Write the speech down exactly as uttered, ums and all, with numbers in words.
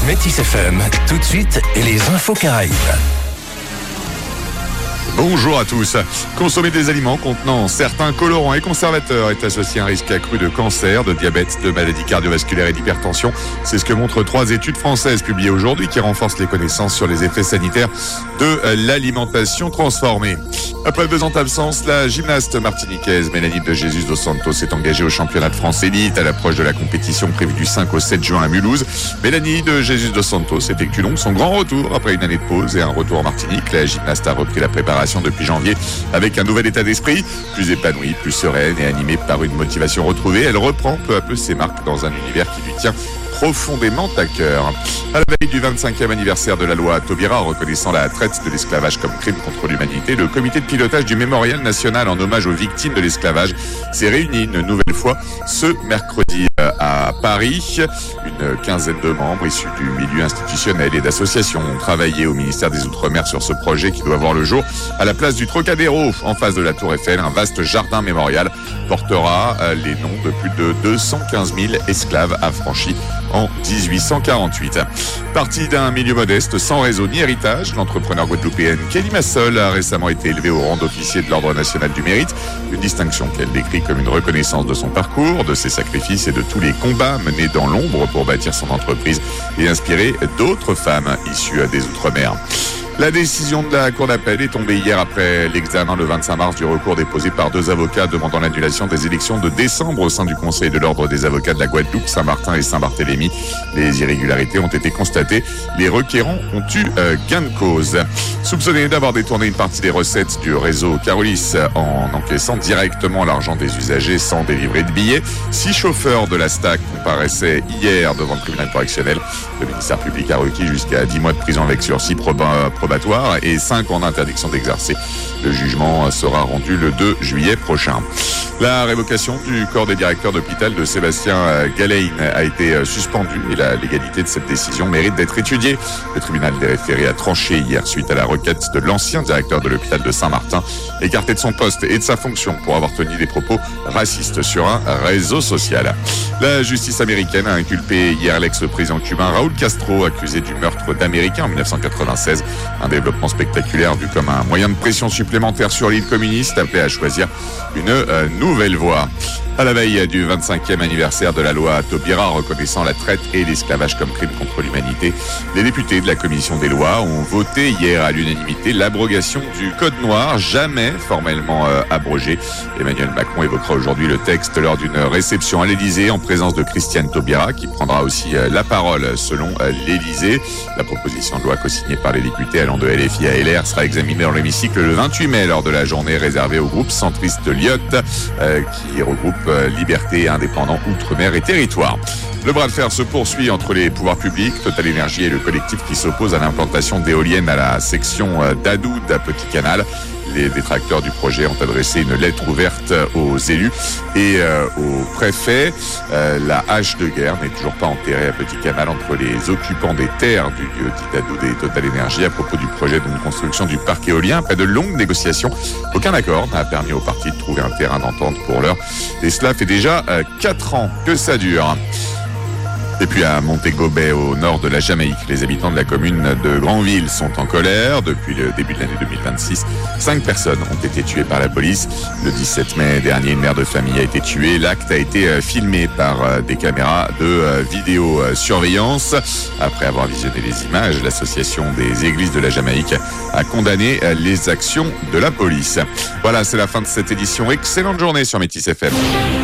Métis F M, tout de suite, et les infos Caraïbes. Bonjour à tous. Consommer des aliments contenant certains colorants et conservateurs est associé à un risque accru de cancer, de diabète, de maladies cardiovasculaires et d'hypertension. C'est ce que montrent trois études françaises publiées aujourd'hui qui renforcent les connaissances sur les effets sanitaires de l'alimentation transformée. Après deux ans d'absence, la gymnaste martiniquaise Mélanie de Jesus dos Santos est engagée au championnat de France élite à l'approche de la compétition prévue du cinq au sept juin à Mulhouse. Mélanie de Jesus dos Santos effectue donc son grand retour après une année de pause et un retour en Martinique. La gymnaste a repris la préparation depuis janvier avec un nouvel état d'esprit, plus épanoui, plus sereine et animée par une motivation retrouvée. Elle reprend peu à peu ses marques dans un univers qui lui tient profondément à cœur. À la veille du vingt-cinquième anniversaire de la loi Taubira reconnaissant la traite de l'esclavage comme crime contre l'humanité, le comité de pilotage du Mémorial national en hommage aux victimes de l'esclavage s'est réuni une nouvelle fois ce mercredi à Paris. Une quinzaine de membres issus du milieu institutionnel et d'associations ont travaillé au ministère des Outre-mer sur ce projet qui doit voir le jour à la place du Trocadéro, en face de la Tour Eiffel. Un vaste jardin mémorial portera les noms de plus de deux cent quinze mille esclaves affranchis en dix-huit cent quarante-huit. Parti d'un milieu modeste, sans réseau ni héritage, l'entrepreneur guadeloupéenne Kelly Massol a récemment été élevée au rang d'officier de l'Ordre national du mérite, une distinction qu'elle décrit comme une reconnaissance de son parcours, de ses sacrifices et de tous les combats menés dans l'ombre pour bâtir son entreprise et inspirer d'autres femmes issues des Outre-mer. La décision de la Cour d'appel est tombée hier après l'examen le vingt-cinq mars du recours déposé par deux avocats demandant l'annulation des élections de décembre au sein du Conseil de l'Ordre des avocats de la Guadeloupe, Saint-Martin et Saint-Barthélemy. Les irrégularités ont été constatées. Les requérants ont eu euh, gain de cause. Soupçonné d'avoir détourné une partie des recettes du réseau Carolis en encaissant directement l'argent des usagers sans délivrer de billets, six chauffeurs de la S T A C comparaissaient hier devant le tribunal correctionnel. Le ministère public a requis jusqu'à dix mois de prison avec sursis proba- probatoire et cinq ans d'interdiction d'exercer. Le jugement sera rendu le deux juillet prochain. La révocation du corps des directeurs d'hôpital de Sébastien Galein a été suspendue et la légalité de cette décision mérite d'être étudiée. Le tribunal des référés a tranché hier suite à la requête de l'ancien directeur de l'hôpital de Saint-Martin, écarté de son poste et de sa fonction pour avoir tenu des propos racistes sur un réseau social. La justice américaine a inculpé hier l'ex-président cubain Raúl Castro, accusé du meurtre d'Américains en dix-neuf cent quatre-vingt-seize. Un développement spectaculaire vu comme un moyen de pression supplémentaire sur l'île communiste, appelé à choisir une euh, nouvelle voie. À la veille du vingt-cinquième anniversaire de la loi Taubira reconnaissant la traite et l'esclavage comme crime contre l'humanité, les députés de la commission des lois ont voté hier à l'unanimité l'abrogation du code noir, jamais formellement euh, abrogé. Emmanuel Macron évoquera aujourd'hui le texte lors d'une réception à l'Élysée en présence de Christiane Taubira qui prendra aussi euh, la parole selon euh, l'Élysée. La proposition de loi co-signée par les députés allant de L F I à L R sera examinée dans l'hémicycle le vingt-huit mai lors de la journée réservée au groupe centriste Lyotte euh, qui regroupe Liberté, Indépendants, Outre-mer et Territoire. Le bras de fer se poursuit entre les pouvoirs publics, Total Énergie et le collectif qui s'oppose à l'implantation d'éoliennes à la section d'Adoud à Petit Canal. Les détracteurs du projet ont adressé une lettre ouverte aux élus et euh, au préfet. Euh, la hache de guerre n'est toujours pas enterrée à Petit Canal entre les occupants des terres du lieu dit d'Adoud et Total Énergie à propos du projet de construction du parc éolien. Après de longues négociations, aucun accord n'a permis aux parties de trouver un terrain d'entente pour l'heure. Et cela fait déjà euh, quatre ans que ça dure. Et puis à Montego Bay, au nord de la Jamaïque, les habitants de la commune de Granville sont en colère. Depuis le début de l'année deux mille vingt-six, cinq personnes ont été tuées par la police. Le dix-sept mai dernier, une mère de famille a été tuée. L'acte a été filmé par des caméras de vidéosurveillance. Après avoir visionné les images, l'association des églises de la Jamaïque a condamné les actions de la police. Voilà, c'est la fin de cette édition. Excellente journée sur Métis F M.